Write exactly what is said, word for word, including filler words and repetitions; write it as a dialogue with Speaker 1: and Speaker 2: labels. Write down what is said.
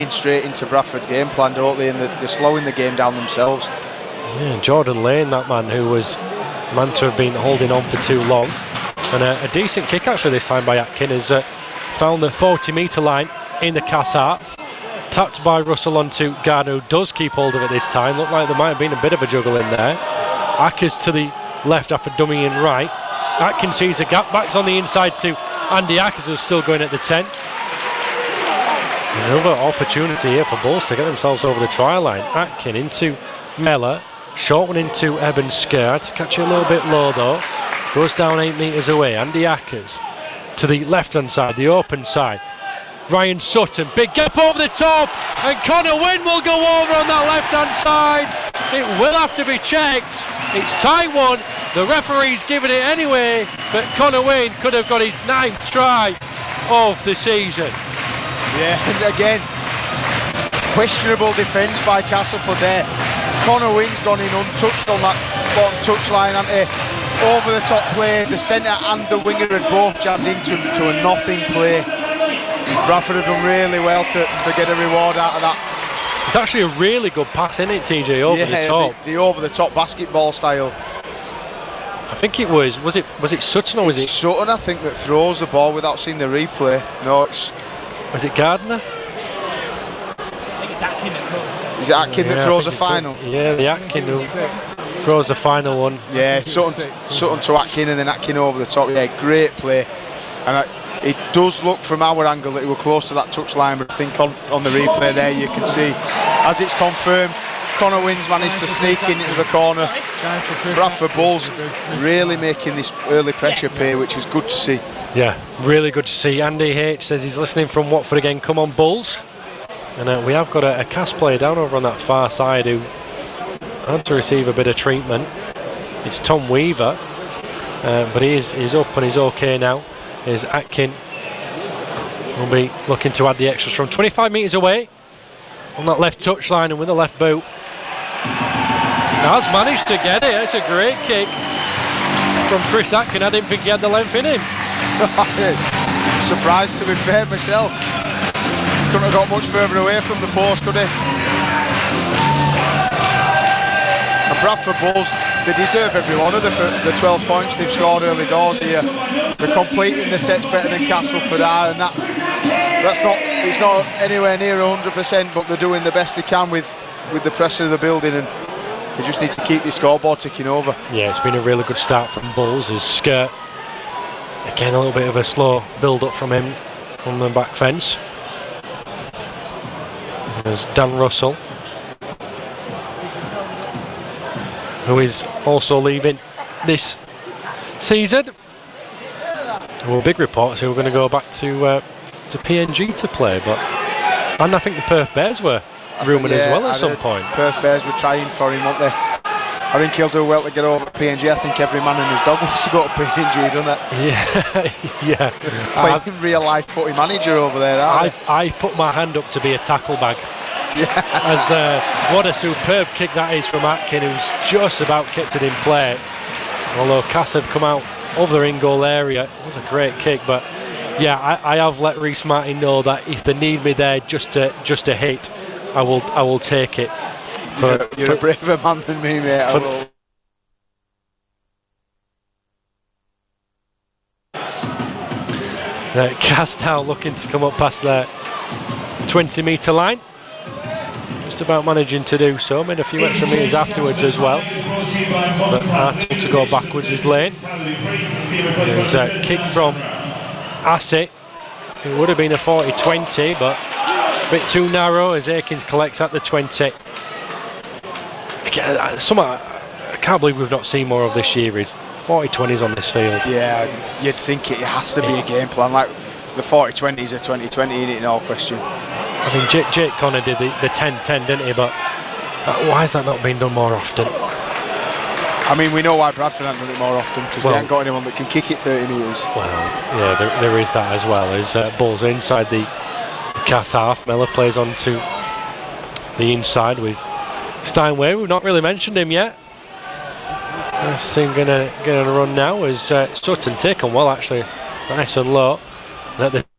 Speaker 1: straight into Bradford's game plan, don't they? And they're slowing the game down themselves.
Speaker 2: Yeah, Jordan Lane, that man who was man to have been holding on for too long. And a, a decent kick actually this time by Atkin, has uh, found the forty metre line in the Cass half. Tapped by Russell onto Gardner, who does keep hold of it this time. Looked like there might have been a bit of a juggle in there. Ackers to the left after dummy in right. Atkin sees a gap, backs on the inside to Andy Ackers, who's still going at the ten. Another opportunity here for Bulls to get themselves over the try line. Atkin into Mellor, short one into Eben Sker, to catch it a little bit low though. Goes down eight metres away. Andy Ackers to the left hand side, the open side. Ryan Sutton, big gap over the top, and Connor Wynn will go over on that left hand side. It will have to be checked. It's tie one. The referee's given it anyway, but Connor Wynn could have got his ninth try of the season.
Speaker 1: Yeah, and again, questionable defence by Castleford there. Connor Wynn's gone in untouched on that bottom touchline, and over the top play, the centre and the winger had both jammed into to a nothing play. Bradford have done really well to, to get a reward out of that.
Speaker 2: It's actually a really good pass, isn't it, T J, over
Speaker 1: yeah,
Speaker 2: the top?
Speaker 1: The, the over the top basketball style.
Speaker 2: I think it was, was it was it Sutton or was
Speaker 1: it's
Speaker 2: it?
Speaker 1: Sutton, I think, that throws the ball without seeing the replay. No, it's...
Speaker 2: Was it Gardner?
Speaker 3: I think it's Atkin that throws.
Speaker 1: Is it Atkin
Speaker 2: yeah,
Speaker 1: that throws the
Speaker 2: the
Speaker 1: final?
Speaker 2: Yeah, the Atkin who throws the final one.
Speaker 1: Yeah, Sutton, Sutton to Atkin and then Atkin over the top. Yeah, great play. And I, it does look from our angle that we were close to that touchline, but I think on, on the replay there you can see, as it's confirmed, Connor Wynn's managed to sneak in into the corner. Bradford Bulls really making this early pressure pay, which is good to see.
Speaker 2: Yeah, really good to see. Andy H says he's listening from Watford again. Come on, Bulls. And uh, we have got a, a Cass player down over on that far side who had to receive a bit of treatment. It's Tom Weaver, uh, but he is he's up and he's okay now. Is Atkin will be looking to add the extras from twenty-five metres away on that left touchline and with the left boot. Has managed to get it. It's a great kick from Chris Atkin. I didn't think he had the length in him.
Speaker 1: Surprised, to be fair, myself. Couldn't have got much further away from the post, could he? And Bradford Bulls, they deserve every one of the, the twelve points they've scored early doors here. They're completing the sets better than Castleford are, and that that's not it's not anywhere near one hundred percent, but they're doing the best they can with with the pressure of the building, and they just need to keep the scoreboard ticking over.
Speaker 2: Yeah, it's been a really good start from Bulls. As Skirt, again, a little bit of a slow build up from him on the back fence. There's Dan Russell, who is also leaving this season. Well, big reports who we're going to go back to uh, to P N G to play, but and I think the Perth Bears were rumoured yeah, as well at I some point.
Speaker 1: Perth Bears were trying for him, weren't they? I think he'll do well to get over to P N G. I think every man and his dog wants to go to P N G, doesn't it?
Speaker 2: Yeah, yeah.
Speaker 1: Playing uh, real life footy manager over there, aren't
Speaker 2: I, I put my hand up to be a tackle bag.
Speaker 1: Yeah.
Speaker 2: As uh, what a superb kick that is from Atkin, who's just about kept it in play. Although Cass have come out over the in goal area. It was a great kick, but yeah, I, I have let Reece Martin know that if they need me there just to just to hit, I will I will take it.
Speaker 1: For, you're you're for, a braver man than me, mate. I will.
Speaker 2: Uh, Cass now looking to come up past their twenty metre line. Just about managing to do so. Made a few extra metres afterwards as well. But Artle to go backwards is lane. There's a kick from Asset. It would have been a forty twenty, but a bit too narrow as Akins collects at the twenty. Again, some, I can't believe we've not seen more of this year is forty twenties on this field.
Speaker 1: Yeah, you'd think it has to be a game plan. Like the forty twenties are twenty twenty in it, no question.
Speaker 2: I mean, Jake, Jake Connor did the, the ten ten, didn't he? But uh, why has that not been done more often?
Speaker 1: I mean, we know why Bradford haven't done it more often, because well, they haven't got anyone that can kick it thirty metres.
Speaker 2: Well, yeah, there, there is that as well. As uh, Bulls inside the Cass half, Mellor plays on to the inside with Steinway. We've not really mentioned him yet. This thing gonna get on a run now as uh, Sutton taken well, actually, nice and low. And at the